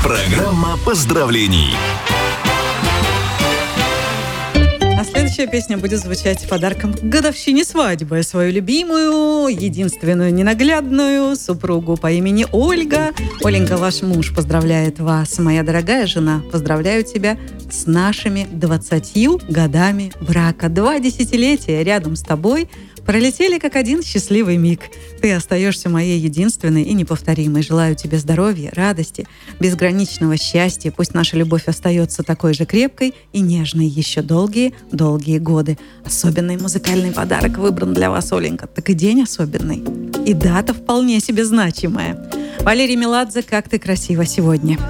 Программа поздравлений. А следующая песня будет звучать подарком к годовщине свадьбы. Свою любимую, единственную, ненаглядную супругу по имени Ольга. Оленька, ваш муж поздравляет вас. Моя дорогая жена, поздравляю тебя с нашими 20 годами брака. 2 десятилетия рядом с тобой пролетели как один счастливый миг. Ты остаешься моей единственной и неповторимой. Желаю тебе здоровья, радости, безграничного счастья. Пусть наша любовь остается такой же крепкой и нежной еще долгие годы. Особенный музыкальный подарок выбран для вас, Оленька. Так и день особенный. И дата вполне себе значимая. Валерий Меладзе, как ты красива сегодня.